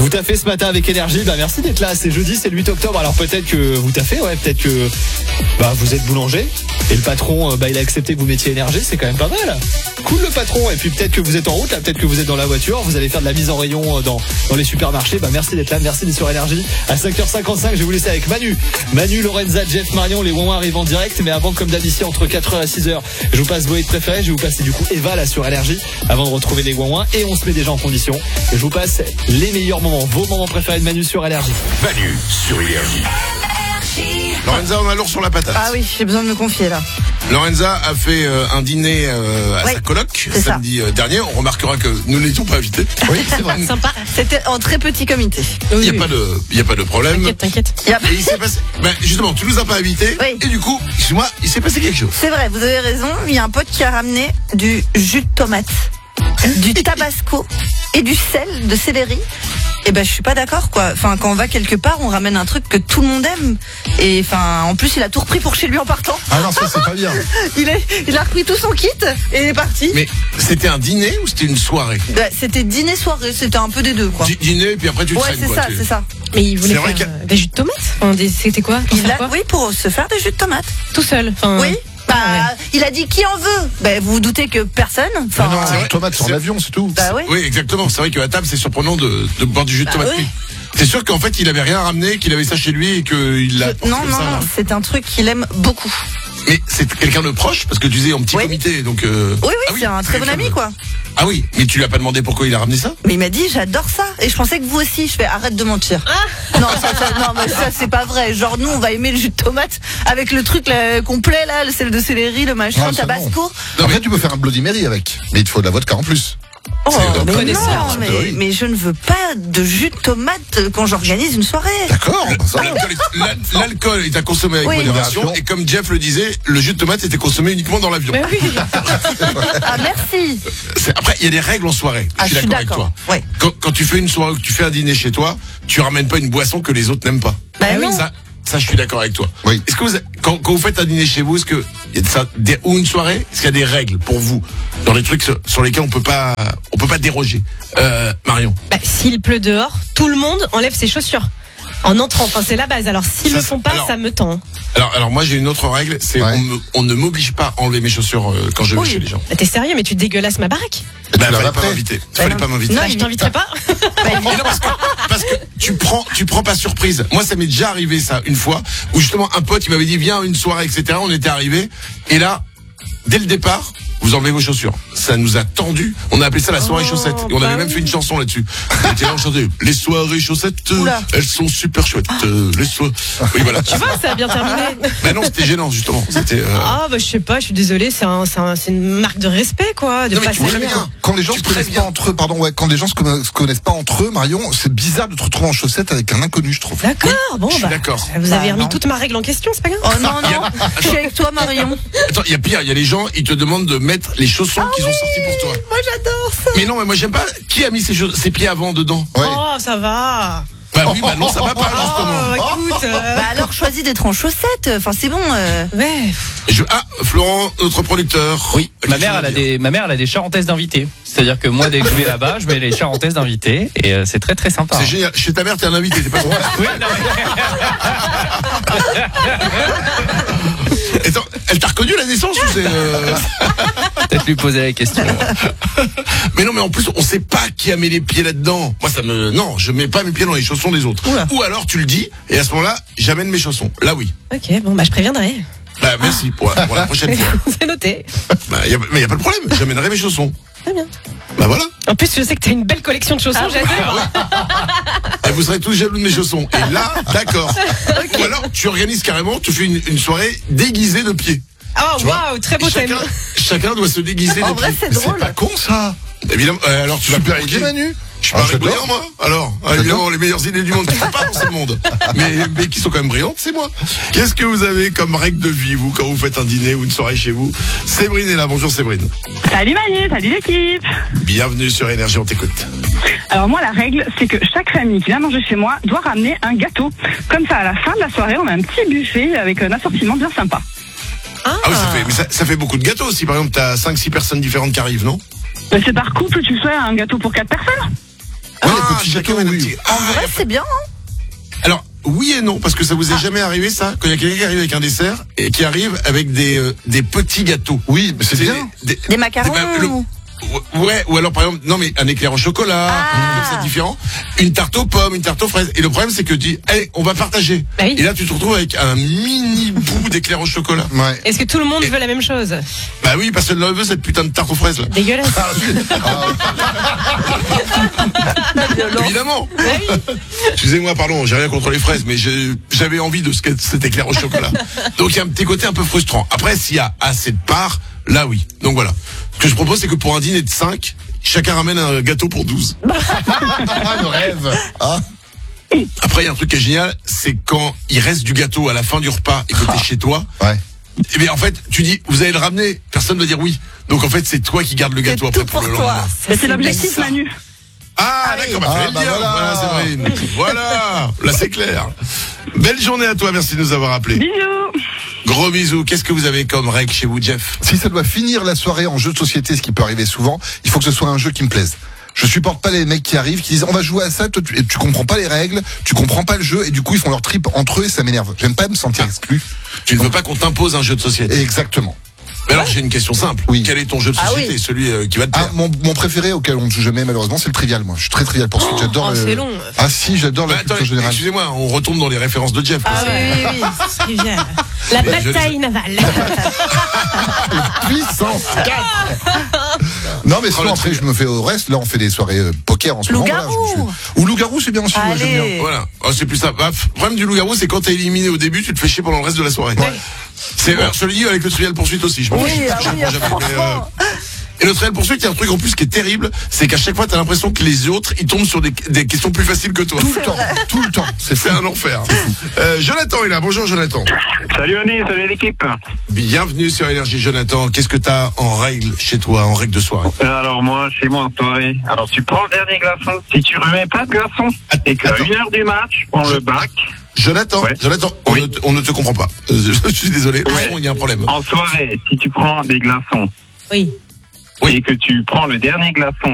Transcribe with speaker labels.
Speaker 1: Vous taffez ce matin avec énergie. Merci d'être là. C'est jeudi, c'est le 8 octobre. Alors peut-être que vous taffez, peut-être que vous êtes boulanger et le patron il a accepté que vous mettiez énergie. C'est quand même pas mal. Cool le patron. Et puis peut-être que vous êtes en route, là, peut-être que vous êtes dans la voiture. Vous allez faire de la mise en rayon dans les supermarchés. Merci d'être là. Merci d'être sur énergie. À 5h55, je vais vous laisser avec Manu, Lorenza, Jeff, Marion. Les Wouin arrivent en direct. Mais avant, comme d'habitude, entre 4h et 6h, je vous passe vos hits préférés. Je vais vous passer du coup Eva là sur énergie avant de retrouver les Wouin. Et on se met déjà en condition. Et je vous passe les meilleurs moments, vos moments préférés de Manu sur énergie.
Speaker 2: Manu sur énergie. Lorenza, on a lourd sur la patate.
Speaker 3: Ah oui, j'ai besoin de me confier là.
Speaker 2: Lorenza a fait un dîner à sa coloc samedi dernier. On remarquera que nous n'étions pas invités.
Speaker 1: Oui, c'est vrai.
Speaker 3: Sympa. C'était en très petit comité.
Speaker 2: Il n'y a pas de problème.
Speaker 3: T'inquiète.
Speaker 2: Et il s'est passé. Justement, tu nous as pas invités.
Speaker 3: Oui.
Speaker 2: Et du coup, excuse-moi, il s'est passé quelque chose.
Speaker 3: C'est vrai, vous avez raison. Il y a un pote qui a ramené du jus de tomate, du tabasco et du sel de céleri. Et je suis pas d'accord quoi. Enfin, quand on va quelque part, on ramène un truc que tout le monde aime. Et en plus, il a tout repris pour chez lui en partant.
Speaker 4: Ah non, ça c'est pas bien.
Speaker 3: Il a repris tout son kit et il est parti.
Speaker 2: Mais c'était un dîner ou c'était une soirée?
Speaker 3: C'était dîner-soirée, c'était un peu des deux quoi.
Speaker 2: Dîner et puis après tu traînes quoi.
Speaker 3: C'est ça.
Speaker 5: Mais il voulait faire des jus de tomates. C'était quoi?
Speaker 3: Oui, pour se faire des jus de tomates.
Speaker 5: Tout seul.
Speaker 3: Oui. Il a dit qui en veut. Vous vous doutez que personne.
Speaker 4: Non, tomate sur l'avion, c'est tout.
Speaker 2: Oui, exactement. C'est vrai qu'à table, c'est surprenant de boire du jus de tomate.
Speaker 3: Oui.
Speaker 2: C'est sûr qu'en fait, il avait rien ramené, qu'il avait ça chez lui et qu'il l'a.
Speaker 3: Non, c'est un truc qu'il aime beaucoup.
Speaker 2: Mais c'est quelqu'un de proche parce que tu disais en petit comité, donc.
Speaker 3: Oui, c'est un très bon ami quoi.
Speaker 2: Ah oui, mais tu lui as pas demandé pourquoi il a ramené ça?
Speaker 3: Mais il m'a dit j'adore ça et je pensais que vous aussi. Je fais arrête de mentir. Non, mais ça c'est pas vrai. Genre nous on va aimer le jus de tomate avec le truc complet là, le sel de céleri, le machin, le tabasco.
Speaker 4: Non, mais tu peux faire un Bloody Mary avec, mais il te faut de la vodka en plus.
Speaker 3: Mais je ne veux pas de jus de tomate quand j'organise une soirée.
Speaker 4: D'accord.
Speaker 2: L'alcool est à consommer avec modération et comme Jeff le disait, le jus de tomate était consommé uniquement dans l'avion.
Speaker 5: Mais oui.
Speaker 3: Ah merci.
Speaker 2: Après, il y a des règles en soirée. Je suis d'accord avec toi. Quand tu fais une soirée ou que tu fais un dîner chez toi, tu ramènes pas une boisson que les autres n'aiment pas. Ça, je suis d'accord avec toi.
Speaker 4: Oui.
Speaker 2: Est-ce que quand vous faites un dîner chez vous, est-ce que il y a ça, ou une soirée, est-ce qu'il y a des règles pour vous dans les trucs sur lesquels on peut pas déroger? Marion.
Speaker 5: S'il pleut dehors, tout le monde enlève ses chaussures en entrant. C'est la base. Alors s'ils le font pas, ça me tend.
Speaker 2: Alors moi j'ai une autre règle, c'est on ne m'oblige pas à enlever mes chaussures quand je vais chez les gens.
Speaker 5: T'es sérieux? Mais tu dégueulasses ma baraque?
Speaker 2: Fallait pas m'inviter. Fallait pas m'inviter.
Speaker 5: Non, je t'inviterai pas.
Speaker 2: Parce que tu prends pas surprise. Moi ça m'est déjà arrivé ça une fois où justement un pote il m'avait dit viens à une soirée etc. On était arrivé et là dès le départ vous enlevez vos chaussures. Ça nous a tendu. On a appelé ça la soirée chaussettes. Et on avait même fait une chanson là-dessus. On était là, on chantait les soirées chaussettes, elles sont super chouettes. Les soirées. Oui, voilà.
Speaker 5: Tu vois, ça a bien terminé.
Speaker 2: Non, c'était gênant, justement. C'était.
Speaker 5: Je sais pas, je suis désolée, c'est une marque de respect, quoi. De
Speaker 2: non, mais
Speaker 5: pas
Speaker 2: tu bien.
Speaker 4: Quand les gens se connaissent pas entre eux, quand les gens se connaissent pas entre eux, Marion, c'est bizarre de te retrouver en chaussettes avec un inconnu, je trouve.
Speaker 5: D'accord,
Speaker 2: je suis d'accord.
Speaker 5: Vous avez remis toute ma règle en question, c'est pas grave.
Speaker 3: Oh non, je suis avec toi, Marion.
Speaker 2: Attends, il y a pire, il y a les gens, ils te demandent de mettre les chaussons qu'ils ont sortis pour toi.
Speaker 3: Moi j'adore ça.
Speaker 2: Mais non, mais moi j'aime pas. Qui a mis ses pieds avant dedans?
Speaker 5: Oh, ça va.
Speaker 2: Oui, non, ça va pas, justement.
Speaker 5: Écoute.
Speaker 3: Alors choisis d'être en chaussettes. C'est bon.
Speaker 5: Ouais.
Speaker 2: Florent, notre producteur.
Speaker 6: Oui, ma mère elle a des charentaises d'invités. C'est-à-dire que moi, dès que je vais là-bas, je mets les charentaises d'invités et c'est très très sympa.
Speaker 2: C'est génial. Chez ta mère, t'es un invité, t'es pas son
Speaker 6: Oui, non,
Speaker 2: mais... Attends, elle t'a reconnu à la naissance ou c'est
Speaker 6: Peut-être lui poser la question.
Speaker 2: Mais non, mais en plus, on sait pas qui a mis les pieds là-dedans. Moi, non, je mets pas mes pieds dans les chaussons des autres.
Speaker 3: Oula.
Speaker 2: Ou alors, tu le dis, et à ce moment-là, j'amène mes chaussons. Là, oui.
Speaker 5: Ok, je préviendrai.
Speaker 2: Merci pour la prochaine fois.
Speaker 5: C'est noté.
Speaker 2: Mais y a pas de problème, j'amènerai mes chaussons.
Speaker 5: Très bien.
Speaker 2: Voilà.
Speaker 5: En plus, je sais que t'as une belle collection de chaussons, j'adore.
Speaker 2: Et vous serez tous jaloux de mes chaussons. Et là, d'accord. Ou alors, tu organises carrément, tu fais une soirée déguisée de pieds.
Speaker 5: Oh, waouh, très beau thème.
Speaker 2: Chacun doit se déguiser de pieds.
Speaker 3: En vrai, c'est drôle.
Speaker 4: C'est pas con ça.
Speaker 2: Évidemment, alors tu vas
Speaker 4: Super
Speaker 2: payer
Speaker 4: idée, Manu.
Speaker 2: Je suis pas un brillant, moi. Alors, évidemment, les meilleures idées du monde qui ne sont pas dans ce monde, mais qui sont quand même brillantes, c'est moi. Qu'est-ce que vous avez comme règle de vie, vous, quand vous faites un dîner ou une soirée chez vous? Séverine est là. Bonjour, Séverine.
Speaker 7: Salut Manu, salut l'équipe.
Speaker 2: Bienvenue sur Énergie, on t'écoute.
Speaker 7: Alors moi, la règle, c'est que chaque famille qui vient manger chez moi doit ramener un gâteau. Comme ça, à la fin de la soirée, on a un petit buffet avec un assortiment bien sympa.
Speaker 2: Ah oui, ça fait beaucoup de gâteaux aussi. Par exemple, t'as 5-6 personnes différentes qui arrivent, non?
Speaker 7: C'est par couple, tu fais un gâteau pour 4 personnes.
Speaker 4: Ouais, écoute,
Speaker 2: chacun met le petit.
Speaker 3: En vrai, c'est bien. Hein.
Speaker 2: Alors, oui et non, parce que ça vous est jamais arrivé, ça? Quand il y a quelqu'un qui arrive avec un dessert, et qui arrive avec des petits gâteaux.
Speaker 4: Oui, mais c'est bien.
Speaker 3: Des macarons.
Speaker 2: Ouais, ou alors par exemple, non mais un éclair au chocolat, c'est différent. Une tarte aux pommes, une tarte aux fraises. Et le problème c'est que tu dis, allez, on va partager.
Speaker 5: Bah oui.
Speaker 2: Et là tu te retrouves avec un mini bout d'éclair au chocolat.
Speaker 4: Ouais.
Speaker 5: Est-ce que tout le monde veut la même chose?
Speaker 2: Bah oui, parce qu'elle veut cette putain de tarte aux fraises là.
Speaker 5: Dégueulasse.
Speaker 2: Évidemment.
Speaker 5: Bah oui.
Speaker 2: Excusez-moi, pardon, j'ai rien contre les fraises, mais j'avais envie de cet éclair au chocolat. Donc il y a un petit côté un peu frustrant. Après, s'il y a assez de parts, là oui. Donc voilà. Ce que je propose, c'est que pour un dîner de 5, chacun ramène un gâteau pour 12.
Speaker 4: Ah, le rêve. Ah.
Speaker 2: Après, il y a un truc qui est génial, c'est quand il reste du gâteau à la fin du repas et que t'es chez toi.
Speaker 4: Ouais.
Speaker 2: Eh bien, en fait, tu dis, vous allez le ramener. Personne va dire oui. Donc, en fait, c'est toi qui gardes le gâteau après pour le lendemain.
Speaker 7: Mais c'est l'objectif, Manu.
Speaker 2: Ah, d'accord, bah, fallait le dire.
Speaker 4: voilà.
Speaker 2: Voilà, Séverine. Voilà. Là, c'est clair. Belle journée à toi. Merci de nous avoir appelés.
Speaker 7: Bisous.
Speaker 2: Gros bisous. Qu'est-ce que vous avez comme règle chez vous, Jeff?
Speaker 4: Si ça doit finir la soirée en jeu de société, ce qui peut arriver souvent, il faut que ce soit un jeu qui me plaise. Je supporte pas les mecs qui arrivent, qui disent on va jouer à ça, toi, tu comprends pas les règles, tu comprends pas le jeu, et du coup ils font leur trip entre eux et ça m'énerve. J'aime pas me sentir exclu.
Speaker 2: Tu ne veux pas qu'on t'impose un jeu de société?
Speaker 4: Exactement.
Speaker 2: Mais alors, j'ai une question simple.
Speaker 4: Oui.
Speaker 2: Quel est ton jeu de société? Celui qui va te plaire?
Speaker 4: Mon préféré auquel on ne joue jamais malheureusement, c'est le trivial. Moi, je suis très trivial pour suite. J'adore.
Speaker 5: c'est long.
Speaker 4: Ah si, j'adore la culture
Speaker 2: Attends,
Speaker 4: générale.
Speaker 2: excusez-moi, on retombe dans les références de Jeff.
Speaker 5: Ah oui. C'est bien. La bataille navale.
Speaker 4: Puissance 4. Non mais sinon après je me fais au reste. Là on fait des soirées poker en ce moment.
Speaker 3: Loup-garou.
Speaker 4: Ou loup-garou c'est bien aussi. Moi, j'aime bien.
Speaker 3: Allez.
Speaker 2: Voilà. Oh, c'est plus ça. Le problème du loup-garou, c'est quand t'es éliminé au début, tu te fais chier pendant le reste de la soirée.
Speaker 4: Ouais.
Speaker 2: C'est, je le dis avec le trial poursuite aussi. Je m'en fiche. Je comprends jamais.
Speaker 3: franchement.
Speaker 2: Et le trial poursuite, il y a un truc en plus qui est terrible, c'est qu'à chaque fois, t'as l'impression que les autres, ils tombent sur des questions plus faciles que toi.
Speaker 4: Tout le temps.
Speaker 2: C'est un enfer. Jonathan est là. Bonjour, Jonathan.
Speaker 8: Salut Annie, salut l'équipe.
Speaker 2: Bienvenue sur Énergie, Jonathan. Qu'est-ce que t'as en règle chez toi, en règle de soirée?
Speaker 8: Alors moi, chez moi en soirée, alors tu prends le dernier glaçon. Si tu remets pas de glaçon et qu'à 1h du match, on le bac.
Speaker 2: Jonathan,
Speaker 8: Ouais.
Speaker 2: Jonathan,
Speaker 8: Oui.
Speaker 2: on ne te comprend pas. Je suis désolé.
Speaker 8: Ouais.
Speaker 2: Il y a un problème.
Speaker 8: En soirée, si tu prends des glaçons
Speaker 5: Oui.
Speaker 8: et que tu prends le dernier glaçon